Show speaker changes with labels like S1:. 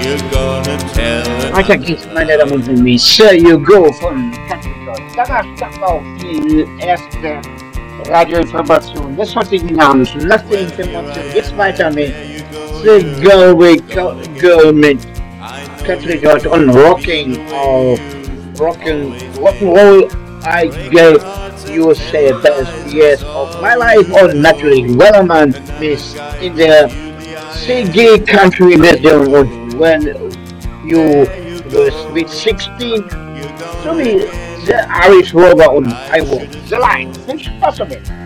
S1: Weiter geht's, meine Damen und Herren, mit Sir You Go von Country Joy. Danach starten auch die erste Radioinformation des heutigen Abends. Nach der Information geht's weiter mit The Go mit Country Joy und Rock'n'Roll. I gave you say best years of my life und natürlich Wellerman Miss in der CG Country Version und when you were with 16 so wie The Irish Rover und I Walk the Line. Viel Spaß damit!